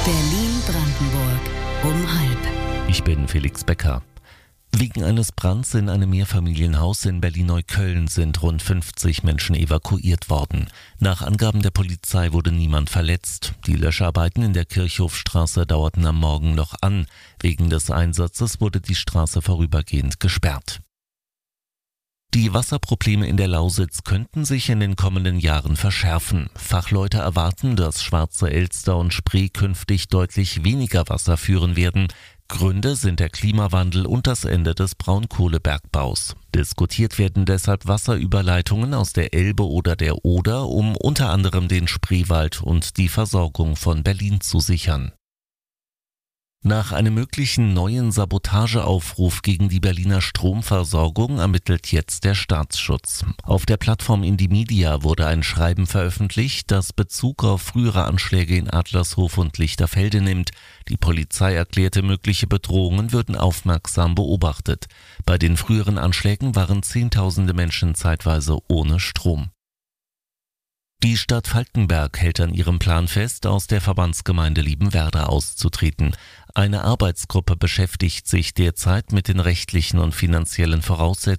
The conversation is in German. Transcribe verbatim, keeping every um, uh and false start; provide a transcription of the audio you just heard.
Berlin-Brandenburg um halb. Ich bin Felix Becker. Wegen eines Brands in einem Mehrfamilienhaus in Berlin-Neukölln sind rund fünfzig Menschen evakuiert worden. Nach Angaben der Polizei wurde niemand verletzt. Die Löscharbeiten in der Kirchhofstraße dauerten am Morgen noch an. Wegen des Einsatzes wurde die Straße vorübergehend gesperrt. Die Wasserprobleme in der Lausitz könnten sich in den kommenden Jahren verschärfen. Fachleute erwarten, dass Schwarze Elster und Spree künftig deutlich weniger Wasser führen werden. Gründe sind der Klimawandel und das Ende des Braunkohlebergbaus. Diskutiert werden deshalb Wasserüberleitungen aus der Elbe oder der Oder, um unter anderem den Spreewald und die Versorgung von Berlin zu sichern. Nach einem möglichen neuen Sabotageaufruf gegen die Berliner Stromversorgung ermittelt jetzt der Staatsschutz. Auf der Plattform Indymedia wurde ein Schreiben veröffentlicht, das Bezug auf frühere Anschläge in Adlershof und Lichterfelde nimmt. Die Polizei erklärte, mögliche Bedrohungen würden aufmerksam beobachtet. Bei den früheren Anschlägen waren Zehntausende Menschen zeitweise ohne Strom. Die Stadt Falkenberg hält an ihrem Plan fest, aus der Verbandsgemeinde Liebenwerda auszutreten. Eine Arbeitsgruppe beschäftigt sich derzeit mit den rechtlichen und finanziellen Voraussetzungen